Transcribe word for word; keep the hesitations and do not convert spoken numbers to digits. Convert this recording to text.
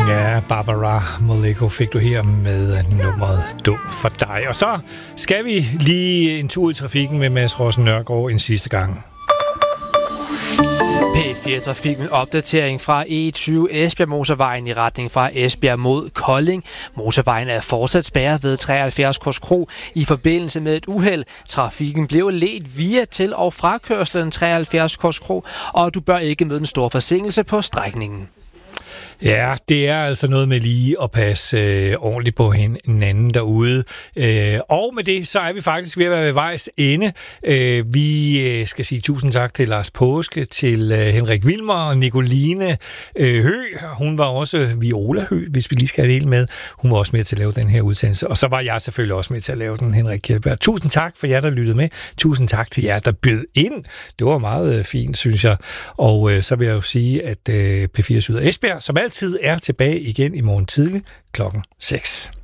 Ja, Barbara Moleko fik du her med nummeret Dum for dig. Og så skal vi lige en tur i trafikken med Mads Rossen Nørgaard en sidste gang. P fire Trafik med opdatering fra E tyve Esbjerg Motorvejen i retning fra Esbjerg mod Kolding. Motorvejen er fortsat spærret ved treoghalvfjerds Korskro i forbindelse med et uheld. Trafikken blev ledt via til og fra kørslen treoghalvfjerds Korskro, og du bør ikke møde en stor forsinkelse på strækningen. Ja, det er altså noget med lige at passe øh, ordentligt på hinanden derude. Øh, og med det, så er vi faktisk ved at være ved vejs ende. Øh, vi øh, skal sige tusind tak til Lars Påske, til øh, Henrik Wilmer og Nicoline øh, Hø. Hun var også Viola Hø, hvis vi lige skal have det hele med. Hun var også med til at lave den her udsendelse. Og så var jeg selvfølgelig også med til at lave den, Henrik Kjeldberg. Tusind tak for jer, der lyttede med. Tusind tak til jer, der bød ind. Det var meget øh, fint, synes jeg. Og øh, så vil jeg jo sige, at øh, P fire Syd og Esbjerg, som altid er tilbage igen i morgen tidlig klokken seks.